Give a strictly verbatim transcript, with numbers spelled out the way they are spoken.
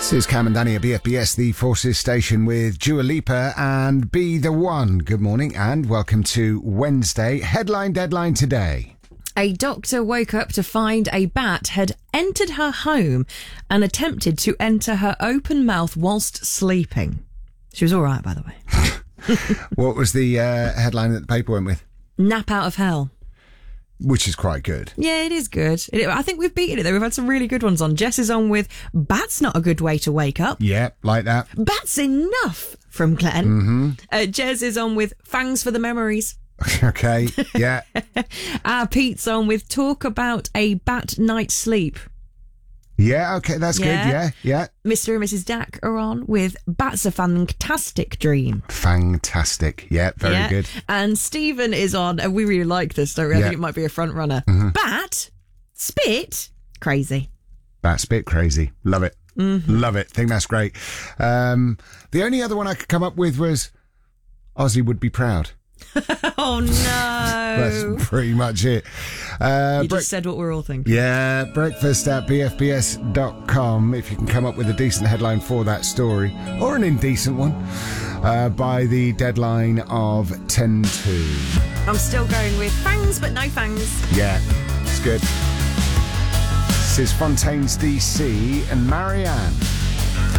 This is Cam and Danny at B F B S, the Forces Station, with Dua Lipa and Be The One. Good morning and welcome to Wednesday. Headline deadline today. A doctor woke up to find a bat had entered her home and attempted to enter her open mouth whilst sleeping. She was all right, by the way. What was the uh, headline that the paper went with? Nap out of hell. Which is quite good. Yeah, it is good. It, I think we've beaten it though. We've had some really good ones on. Jess is on with Bat's not a good way to wake up. Yeah, like that. Bat's enough from Glenn. Mm-hmm. Uh, Jez is on with Fangs for the Memories. Okay, yeah. uh, Pete's on with Talk About a Bat Night's Sleep. Yeah, okay, that's Yeah. good. Yeah, yeah. Mister and Missus Dack are on with Bat's a Fantastic Dream. Fantastic. Yeah, very Yeah. good. And Stephen is on, and we really like this, don't we? I Yeah. think it might be a front runner. Mm-hmm. Bat, spit, crazy. That's a bit crazy. Love it. Mm-hmm. Love it. Think that's great. Um, the only other one I could come up with was Ozzy would be proud. Oh no. That's pretty much it. Uh, you bre- just said what we're all thinking. yeah, breakfast at b f b s dot com if you can come up with a decent headline for that story, or an indecent one, uh, by the deadline of ten to. I'm still going with fangs, but no fangs. Yeah, it's good. This is Fontaines D C and Marianne.